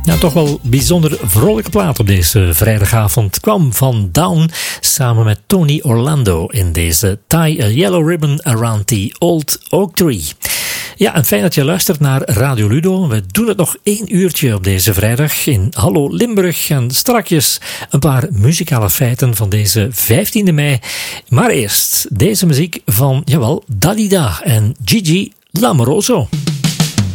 Ja, toch wel bijzonder vrolijke plaat op deze vrijdagavond. Kwam van Down samen met Tony Orlando in deze Tie a Yellow Ribbon Around the Old Oak Tree. Ja, en fijn dat je luistert naar Radio Ludo. We doen het nog 1 uurtje op deze vrijdag in Hallo Limburg. En strakjes een paar muzikale feiten van deze 15e mei. Maar eerst deze muziek van, jawel, Dalida en Gigi Lamoroso.